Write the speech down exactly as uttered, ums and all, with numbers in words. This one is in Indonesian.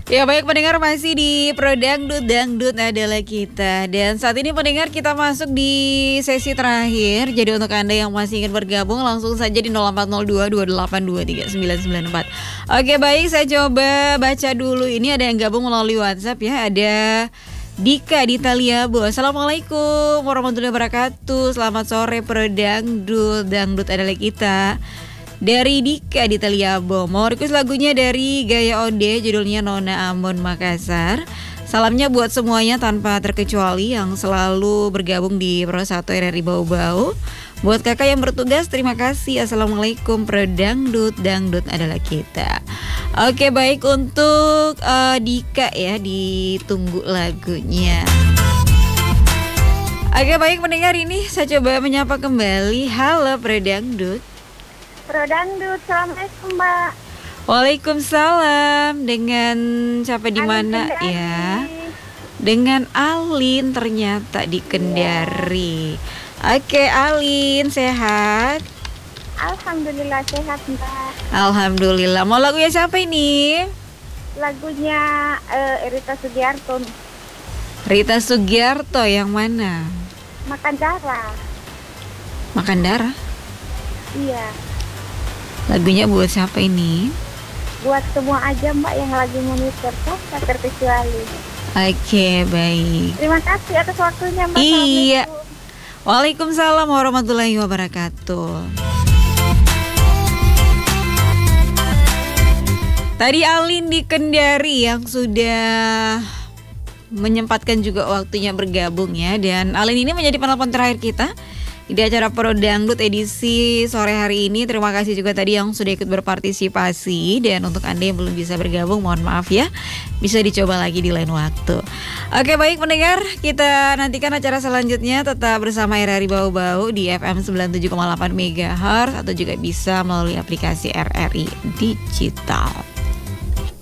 Ya baik pendengar, masih di Pro Dangdut, Dangdut adalah kita. Dan saat ini pendengar kita masuk di sesi terakhir. Jadi untuk Anda yang masih ingin bergabung langsung saja di nol empat nol dua dua delapan dua tiga sembilan sembilan empat. Oke baik, saya coba baca dulu. Ini ada yang gabung melalui WhatsApp ya. Ada Dika di Taliabo. Assalamualaikum warahmatullahi wabarakatuh. Selamat sore Pro Dangdut, Dangdut adalah kita. Dari Dika di Taliabo, mau request lagunya dari Gaya Ode, judulnya Nona Ambon Makassar. Salamnya buat semuanya tanpa terkecuali yang selalu bergabung di Pro satu R R I Bau-Bau. Buat kakak yang bertugas, terima kasih. Assalamualaikum Pro Dangdut, Dangdut adalah kita. Oke baik, untuk uh, Dika ya, ditunggu lagunya. Oke baik pendengar, ini saya coba menyapa kembali. Halo Pro Dangdut. Pro Dangdut, assalamualaikum Mbak. Waalaikumsalam. Dengan siapa di mana ya? Dengan Alin ternyata di Kendari. Yeah. Oke Alin, sehat? Alhamdulillah sehat Mbak. Alhamdulillah. Mau lagunya siapa ini? Lagunya uh, Rita Sugiarto. Rita Sugiarto yang mana? Makan darah. Makan darah? Iya. Lagunya buat siapa ini? Buat semua aja Mbak yang lagi monitor, tak terkecuali. Oke baik. Terima kasih atas waktunya Mbak. Iya. Waalaikumsalam warahmatullahi wabarakatuh. Tadi Alin di Kendari yang sudah menyempatkan juga waktunya bergabung ya. Dan Alin ini menjadi penelpon terakhir kita di acara Pro Dangdut edisi sore hari ini. Terima kasih juga tadi yang sudah ikut berpartisipasi. Dan untuk Anda yang belum bisa bergabung, mohon maaf ya, bisa dicoba lagi di lain waktu. Oke baik pendengar, kita nantikan acara selanjutnya. Tetap bersama R R I Bau-Bau di F M sembilan puluh tujuh koma delapan megahertz atau juga bisa melalui aplikasi R R I Digital.